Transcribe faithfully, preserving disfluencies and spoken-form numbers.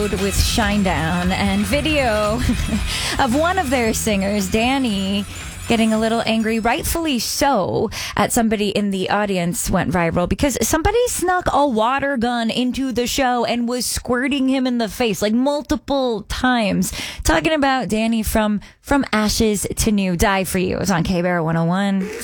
with Shinedown, and video of one of their singers, Danny, getting a little angry, rightfully so, at somebody in the audience went viral because somebody snuck a water gun into the show and was squirting him in the face like multiple times. Talking about Danny from From Ashes to New. Die For You. It was on K-Bear one oh one.